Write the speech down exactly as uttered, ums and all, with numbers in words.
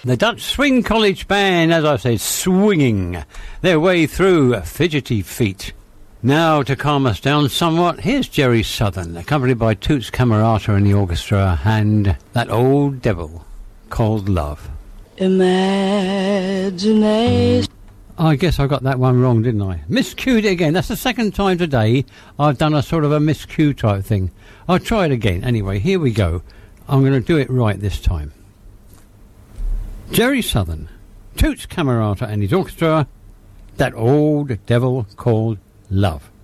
The Dutch Swing College Band, as I said, swinging their way through Fidgety Feet. Now, to calm us down somewhat, here's Jerry Southern, accompanied by Toots Camerata in the orchestra, and That Old Devil Called Love. Imagination. I guess I got that one wrong, didn't I? Miscued it again. That's the second time today I've done a sort of a miscue type thing. I'll try it again. Anyway, here we go. I'm going to do it right this time. Jerry Southern, Toots Camerata and his orchestra, That Old Devil Called Love.